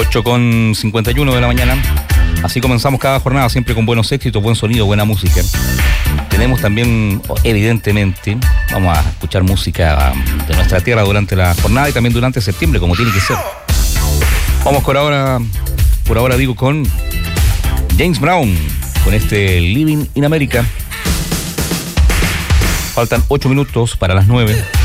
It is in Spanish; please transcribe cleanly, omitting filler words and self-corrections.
8:51 de la mañana. Así comenzamos cada jornada, siempre con buenos éxitos, buen sonido, buena música. Tenemos también, evidentemente, vamos a escuchar música de nuestra tierra durante la jornada y también durante septiembre, como tiene que ser. Vamos por ahora digo, con James Brown, con este Living in America. Faltan 8 minutos para las 9.